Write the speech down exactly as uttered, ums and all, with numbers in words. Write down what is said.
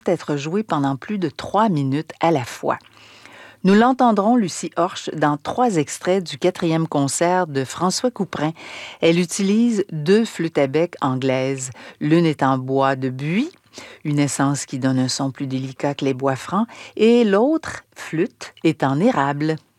être jouée pendant plus de trois minutes à la fois. Nous l'entendrons, Lucie Horch, dans trois extraits du quatrième concert de François Couperin. Elle utilise deux flûtes à bec anglaises. L'une est en bois de buis, une essence qui donne un son plus délicat que les bois francs, et l'autre flûte est en érable.